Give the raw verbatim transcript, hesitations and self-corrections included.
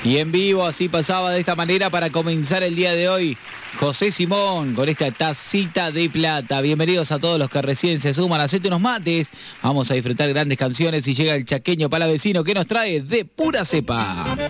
Y en vivo, así pasaba de esta manera para comenzar el día de hoy José Simón con esta tacita de plata. Bienvenidos a todos los que recién se suman. Hacete unos mates, vamos a disfrutar grandes canciones y llega el chaqueño palavecino que nos trae de pura cepa.